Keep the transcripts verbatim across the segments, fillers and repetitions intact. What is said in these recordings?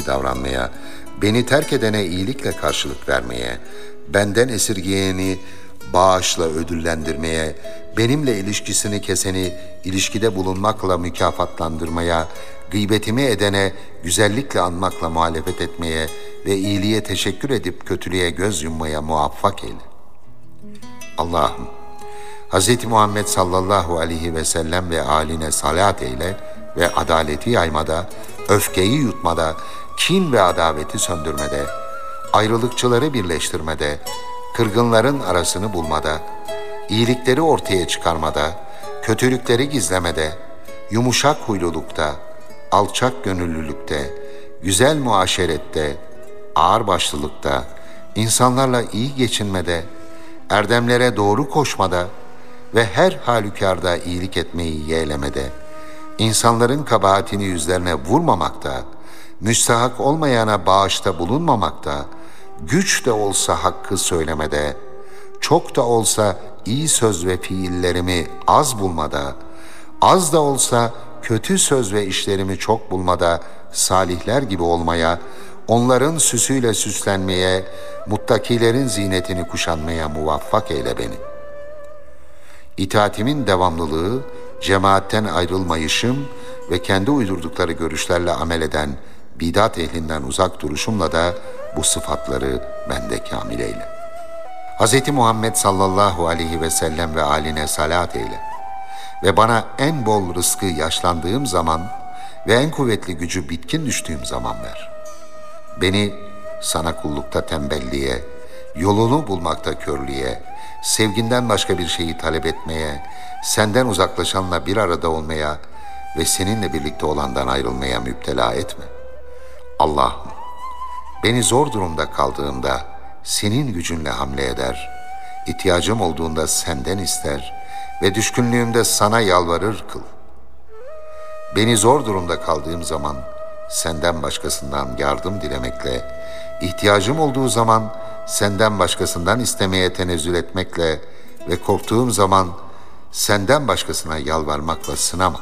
gibi davranmaya, beni terk edene iyilikle karşılık vermeye, benden esirgeyeni bağışla ödüllendirmeye, benimle ilişkisini keseni ilişkide bulunmakla mükafatlandırmaya, gıybetimi edene güzellikle anmakla muhalefet etmeye ve iyiliğe teşekkür edip kötülüğe göz yummaya muvaffak eyle. Allah'ım, Hz. Muhammed sallallahu aleyhi ve sellem ve âline salat eyle ve adaleti yaymada, öfkeyi yutmada, kin ve adaveti söndürmede, ayrılıkçıları birleştirmede, kırgınların arasını bulmada, iyilikleri ortaya çıkarmada, kötülükleri gizlemede, yumuşak huylulukta, alçak gönüllülükte, güzel muaşerette, ağırbaşlılıkta, insanlarla iyi geçinmede, erdemlere doğru koşmada ve her halükarda iyilik etmeyi yeğlemede, insanların kabahatini yüzlerine vurmamakta, müstahak olmayana bağışta bulunmamakta, güç de olsa hakkı söylemede, çok da olsa iyi söz ve fiillerimi az bulmada, az da olsa kötü söz ve işlerimi çok bulmada salihler gibi olmaya, onların süsüyle süslenmeye, muttakilerin zinetini kuşanmaya muvaffak eyle beni. İtaatimin devamlılığı, cemaatten ayrılmayışım ve kendi uydurdukları görüşlerle amel eden bidat ehlinden uzak duruşumla da bu sıfatları bende kamil eyle. Hz. Muhammed sallallahu aleyhi ve sellem ve âline salat eyle ve bana en bol rızkı yaşlandığım zaman ve en kuvvetli gücü bitkin düştüğüm zaman ver. Beni sana kullukta tembelliğe, yolunu bulmakta körlüğe, sevginden başka bir şeyi talep etmeye, senden uzaklaşanla bir arada olmaya ve seninle birlikte olandan ayrılmaya müptela etme. Allah'ım, beni zor durumda kaldığımda senin gücünle hamle eder, ihtiyacım olduğunda senden ister ve düşkünlüğümde sana yalvarır kıl. Beni zor durumda kaldığım zaman senden başkasından yardım dilemekle, ihtiyacım olduğu zaman senden başkasından istemeye tenezzül etmekle ve korktuğum zaman senden başkasına yalvarmakla sınama.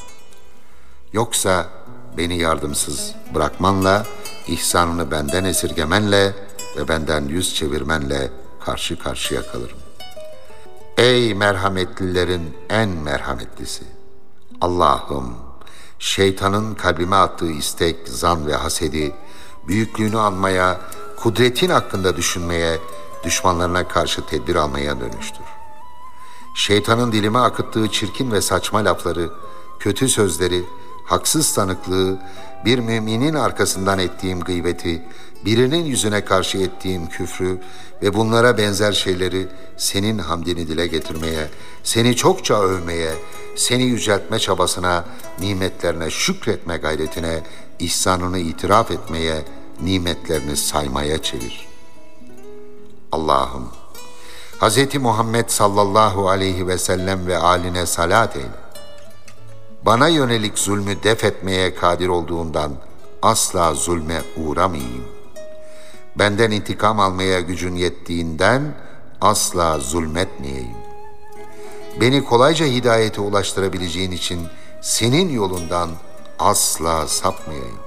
Yoksa beni yardımsız bırakmanla, ihsanını benden esirgemenle ve benden yüz çevirmenle karşı karşıya kalırım. Ey merhametlilerin en merhametlisi! Allah'ım, şeytanın kalbime attığı istek, zan ve hasedi, büyüklüğünü anmaya, kudretin hakkında düşünmeye, düşmanlarına karşı tedbir almaya dönüştür. Şeytanın dilime akıttığı çirkin ve saçma lafları, kötü sözleri, haksız tanıklığı, bir müminin arkasından ettiğim gıybeti, birinin yüzüne karşı ettiğim küfrü ve bunlara benzer şeyleri senin hamdini dile getirmeye, seni çokça övmeye, seni yüceltme çabasına, nimetlerine şükretme gayretine, ihsanını itiraf etmeye, nimetlerini saymaya çevir. Allah'ım, Hz. Muhammed sallallahu aleyhi ve sellem ve âline salat eyle. Bana yönelik zulmü def etmeye kadir olduğundan asla zulme uğramayayım. Benden intikam almaya gücün yettiğinden asla zulmetmeyeyim. Beni kolayca hidayete ulaştırabileceğin için senin yolundan asla sapmayayım.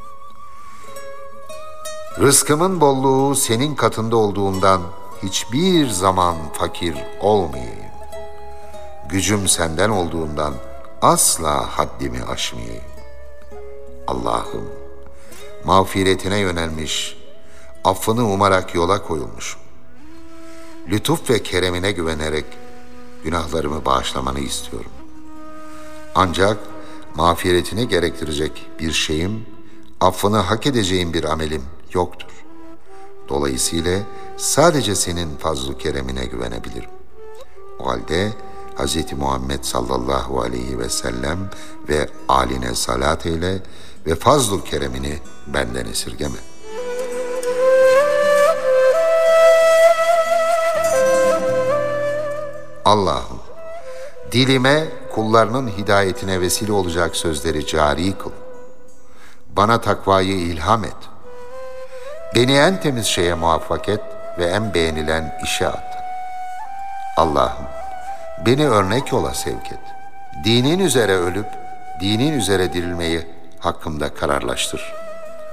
Rızkımın bolluğu senin katında olduğundan hiçbir zaman fakir olmayayım. Gücüm senden olduğundan asla haddimi aşmayayım. Allah'ım, mağfiretine yönelmiş, affını umarak yola koyulmuşum. Lütuf ve keremine güvenerek günahlarımı bağışlamanı istiyorum. Ancak mağfiretini gerektirecek bir şeyim, affını hak edeceğim bir amelim yoktur. Dolayısıyla sadece senin fazl-ı keremine güvenebilirim. O halde Hz. Muhammed sallallahu aleyhi ve sellem ve âline salat eyle ve fazl-ı keremini benden esirgeme. Allah'ım, dilime kullarının hidayetine vesile olacak sözleri cari kıl. Bana takvayı ilham et. Beni en temiz şeye muvaffak et ve en beğenilen işe at. Allah'ım, beni örnek yola sevk et. Dinin üzere ölüp, dinin üzere dirilmeyi hakkımda kararlaştır.